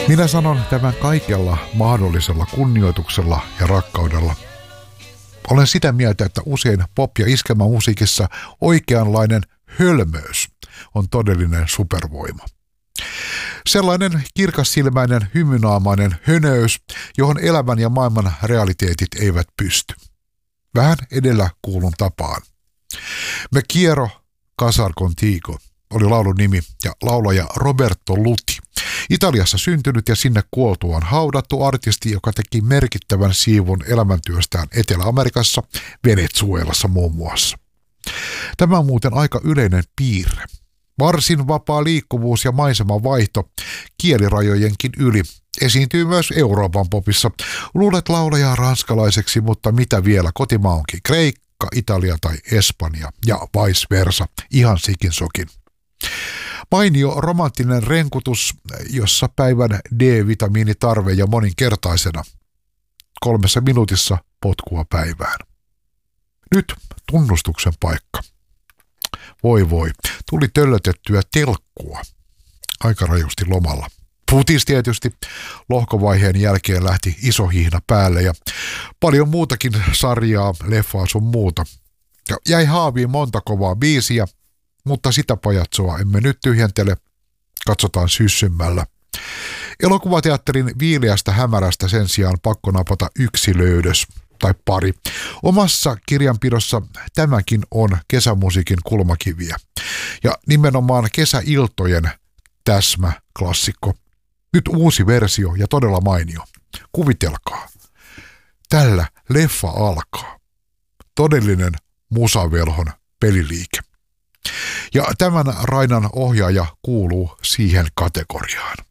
Minä sanon tämän kaikella mahdollisella kunnioituksella ja rakkaudella. Olen sitä mieltä, että usein pop- ja iskelmämusiikissa oikeanlainen hölmöys on todellinen supervoima. Sellainen kirkassilmäinen, hymynaamainen hönöys, johon elämän ja maailman realiteetit eivät pysty. Vähän edellä kuulun tapaan. Me quiero casar contigo oli laulun nimi ja laulaja Roberto Luti. Italiassa syntynyt ja sinne kuoltuaan haudattu artisti, joka teki merkittävän siivun elämäntyöstään Etelä-Amerikassa, Venezuelassa muun muassa. Tämä on muuten aika yleinen piirre. Varsin vapaa liikkuvuus ja maisemavaihto kielirajojenkin yli esiintyy myös Euroopan popissa. Luulet laulajaa ranskalaiseksi, mutta mitä vielä, kotimaa onkin Kreikka, Italia tai Espanja ja vice versa, ihan sikin sokin. Mainio romanttinen renkutus, jossa päivän D-vitamiinitarve ja moninkertaisena 3 minuutissa potkua päivään. Nyt tunnustuksen paikka. Voi voi, tuli töllötettyä telkkua aika rajusti lomalla. Futis tietysti, lohkovaiheen jälkeen lähti iso hihna päälle ja paljon muutakin sarjaa, leffaa sun muuta. Ja jäi haaviin monta kovaa biisiä, mutta sitä pajatsoa emme nyt tyhjentele, katsotaan syssymmällä. Elokuvateatterin viileästä hämärästä sen sijaan pakko napata yksi löydös tai pari. Omassa kirjanpidossa tämäkin on kesämusiikin kulmakiviä. Ja nimenomaan kesäiltojen täsmäklassikko. Nyt uusi versio ja todella mainio. Kuvitelkaa. Tällä leffa alkaa. Todellinen musavelhon peliliike. Ja tämän Rainan ohjaaja kuuluu siihen kategoriaan.